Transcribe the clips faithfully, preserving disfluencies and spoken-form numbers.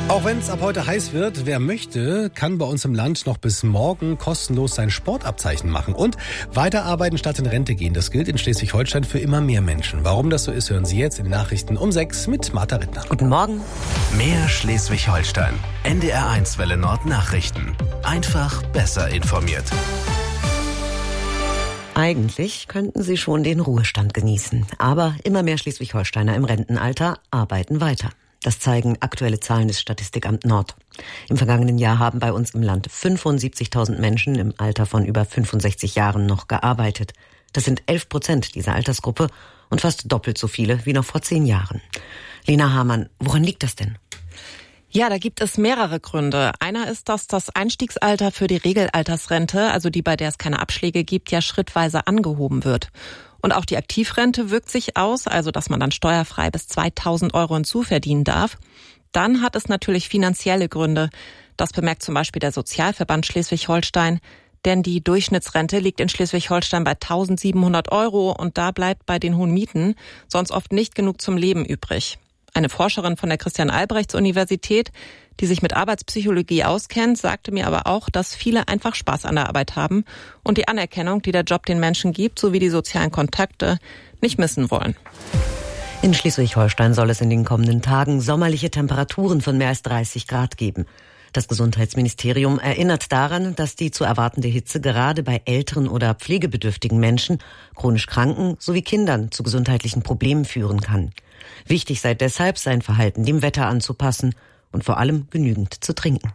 Auch wenn es ab heute heiß wird, wer möchte, kann bei uns im Land noch bis morgen kostenlos sein Sportabzeichen machen und weiterarbeiten statt in Rente gehen. Das gilt in Schleswig-Holstein für immer mehr Menschen. Warum das so ist, hören Sie jetzt in den Nachrichten um sechs mit Martha Rittner. Guten Morgen. Mehr Schleswig-Holstein. N D R eins Welle Nord Nachrichten. Einfach besser informiert. Eigentlich könnten Sie schon den Ruhestand genießen. Aber immer mehr Schleswig-Holsteiner im Rentenalter arbeiten weiter. Das zeigen aktuelle Zahlen des Statistikamt Nord. Im vergangenen Jahr haben bei uns im Land fünfundsiebzigtausend Menschen im Alter von über fünfundsechzig Jahren noch gearbeitet. Das sind elf Prozent dieser Altersgruppe und fast doppelt so viele wie noch vor zehn Jahren. Lena Hamann, woran liegt das denn? Ja, da gibt es mehrere Gründe. Einer ist, dass das Einstiegsalter für die Regelaltersrente, also die, bei der es keine Abschläge gibt, ja schrittweise angehoben wird. Und auch die Aktivrente wirkt sich aus, also dass man dann steuerfrei bis zweitausend Euro hinzuverdienen darf. Dann hat es natürlich finanzielle Gründe. Das bemerkt zum Beispiel der Sozialverband Schleswig-Holstein. Denn die Durchschnittsrente liegt in Schleswig-Holstein bei eintausendsiebenhundert Euro und da bleibt bei den hohen Mieten sonst oft nicht genug zum Leben übrig. Eine Forscherin von der Christian-Albrechts-Universität, die sich mit Arbeitspsychologie auskennt, sagte mir aber auch, dass viele einfach Spaß an der Arbeit haben und die Anerkennung, die der Job den Menschen gibt, sowie die sozialen Kontakte, nicht missen wollen. In Schleswig-Holstein soll es in den kommenden Tagen sommerliche Temperaturen von mehr als dreißig Grad geben. Das Gesundheitsministerium erinnert daran, dass die zu erwartende Hitze gerade bei älteren oder pflegebedürftigen Menschen, chronisch Kranken sowie Kindern zu gesundheitlichen Problemen führen kann. Wichtig sei deshalb, sein Verhalten dem Wetter anzupassen und vor allem genügend zu trinken.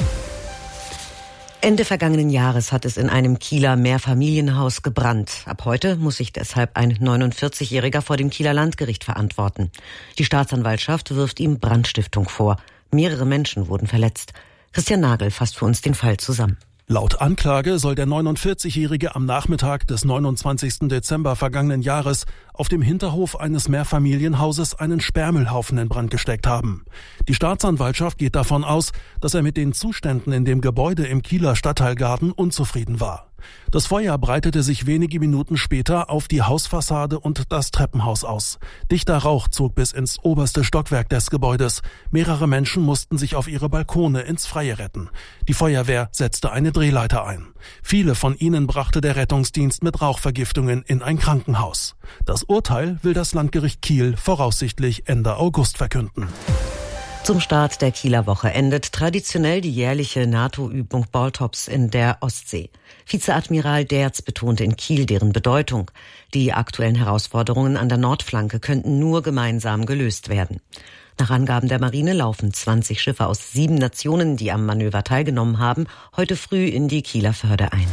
Ende vergangenen Jahres hat es in einem Kieler Mehrfamilienhaus gebrannt. Ab heute muss sich deshalb ein neunundvierzigjähriger vor dem Kieler Landgericht verantworten. Die Staatsanwaltschaft wirft ihm Brandstiftung vor. Mehrere Menschen wurden verletzt. Christian Nagel fasst für uns den Fall zusammen. Laut Anklage soll der neunundvierzigjährige am Nachmittag des neunundzwanzigsten Dezember vergangenen Jahres auf dem Hinterhof eines Mehrfamilienhauses einen Sperrmüllhaufen in Brand gesteckt haben. Die Staatsanwaltschaft geht davon aus, dass er mit den Zuständen in dem Gebäude im Kieler Stadtteilgarten unzufrieden war. Das Feuer breitete sich wenige Minuten später auf die Hausfassade und das Treppenhaus aus. Dichter Rauch zog bis ins oberste Stockwerk des Gebäudes. Mehrere Menschen mussten sich auf ihre Balkone ins Freie retten. Die Feuerwehr setzte eine Drehleiter ein. Viele von ihnen brachte der Rettungsdienst mit Rauchvergiftungen in ein Krankenhaus. Das Urteil will das Landgericht Kiel voraussichtlich Ende August verkünden. Zum Start der Kieler Woche endet traditionell die jährliche NATO-Übung Baltops in der Ostsee. Vizeadmiral Derz betonte in Kiel deren Bedeutung. Die aktuellen Herausforderungen an der Nordflanke könnten nur gemeinsam gelöst werden. Nach Angaben der Marine laufen zwanzig Schiffe aus sieben Nationen, die am Manöver teilgenommen haben, heute früh in die Kieler Förde ein.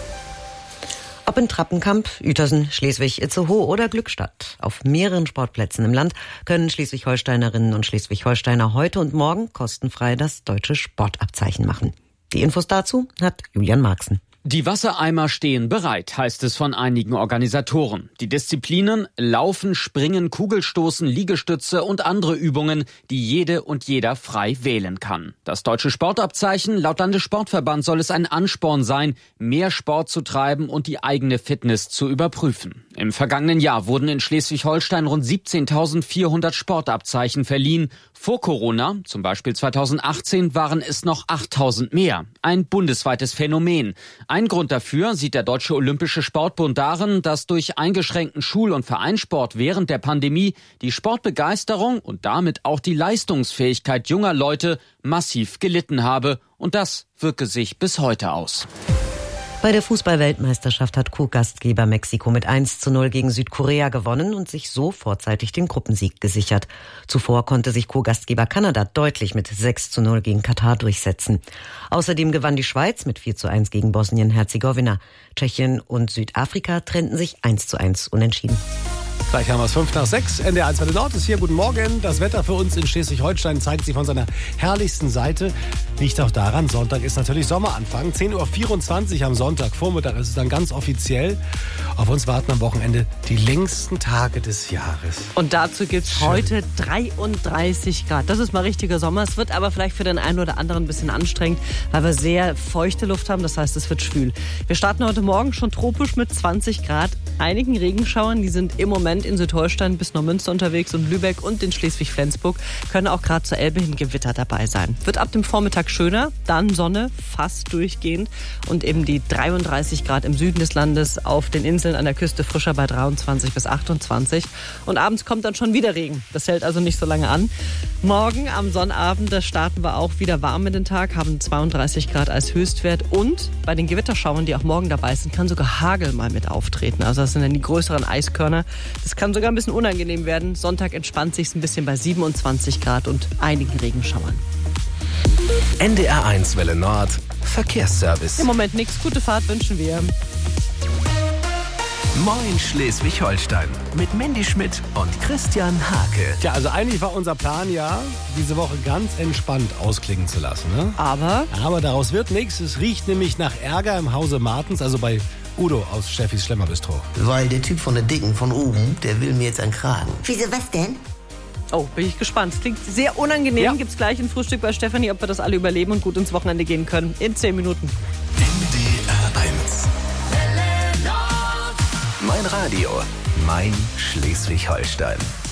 Ob in Trappenkamp, Uetersen, Schleswig, Itzehoe oder Glückstadt. Auf mehreren Sportplätzen im Land können Schleswig-Holsteinerinnen und Schleswig-Holsteiner heute und morgen kostenfrei das deutsche Sportabzeichen machen. Die Infos dazu hat Julian Marxen. Die Wassereimer stehen bereit, heißt es von einigen Organisatoren. Die Disziplinen Laufen, Springen, Kugelstoßen, Liegestütze und andere Übungen, die jede und jeder frei wählen kann. Das deutsche Sportabzeichen, laut Landessportverband soll es ein Ansporn sein, mehr Sport zu treiben und die eigene Fitness zu überprüfen. Im vergangenen Jahr wurden in Schleswig-Holstein rund siebzehntausendvierhundert Sportabzeichen verliehen. Vor Corona, zum Beispiel zweitausendachtzehn, waren es noch achttausend mehr. Ein bundesweites Phänomen. Ein Grund dafür sieht der Deutsche Olympische Sportbund darin, dass durch eingeschränkten Schul- und Vereinssport während der Pandemie die Sportbegeisterung und damit auch die Leistungsfähigkeit junger Leute massiv gelitten habe. Und das wirke sich bis heute aus. Bei der Fußball-Weltmeisterschaft hat Co-Gastgeber Mexiko mit eins zu null gegen Südkorea gewonnen und sich so vorzeitig den Gruppensieg gesichert. Zuvor konnte sich Co-Gastgeber Kanada deutlich mit sechs zu null gegen Katar durchsetzen. Außerdem gewann die Schweiz mit vier zu eins gegen Bosnien-Herzegowina. Tschechien und Südafrika trennten sich eins zu eins unentschieden. Gleich haben wir es fünf nach sechs. N D R eins Welle Nord ist hier. Guten Morgen. Das Wetter für uns in Schleswig-Holstein zeigt sich von seiner herrlichsten Seite. Liegt auch daran, Sonntag ist natürlich Sommeranfang. zehn Uhr vierundzwanzig am Sonntagvormittag ist es dann ganz offiziell. Auf uns warten am Wochenende die längsten Tage des Jahres. Und dazu gibt es heute dreiunddreißig Grad. Das ist mal richtiger Sommer. Es wird aber vielleicht für den einen oder anderen ein bisschen anstrengend, weil wir sehr feuchte Luft haben. Das heißt, es wird schwül. Wir starten heute Morgen schon tropisch mit zwanzig Grad. Einigen Regenschauern, die sind im Moment Moment in Südholstein bis Neumünster unterwegs und Lübeck und in Schleswig-Flensburg können auch gerade zur Elbe hin Gewitter dabei sein. Wird ab dem Vormittag schöner, dann Sonne, fast durchgehend und eben die dreiunddreißig Grad im Süden des Landes, auf den Inseln an der Küste frischer bei dreiundzwanzig bis achtundzwanzig. Und abends kommt dann schon wieder Regen. Das hält also nicht so lange an. Morgen am Sonnabend, da starten wir auch wieder warm in den Tag, haben zweiunddreißig Grad als Höchstwert und bei den Gewitterschauern, die auch morgen dabei sind, kann sogar Hagel mal mit auftreten. Also das sind dann die größeren Eiskörner. Das kann sogar ein bisschen unangenehm werden. Sonntag entspannt sich ein bisschen bei siebenundzwanzig Grad und einigen Regenschauern. N D R eins Welle Nord, Verkehrsservice. Im Moment nichts. Gute Fahrt wünschen wir. Moin Schleswig-Holstein mit Mandy Schmidt und Christian Hake. Tja, also eigentlich war unser Plan ja, diese Woche ganz entspannt ausklingen zu lassen. Ne? Aber? Aber daraus wird nichts. Es riecht nämlich nach Ärger im Hause Martens, also bei Udo aus Steffis Schlemmerbistro. Weil der Typ von der Dicken von oben, der will mir jetzt einen Kragen. Wieso, was denn? Oh, bin ich gespannt. Es klingt sehr unangenehm. Ja. Gibt's gleich ein Frühstück bei Stefanie, ob wir das alle überleben und gut ins Wochenende gehen können. In zehn Minuten. N D R eins. Mein Radio, mein Schleswig-Holstein.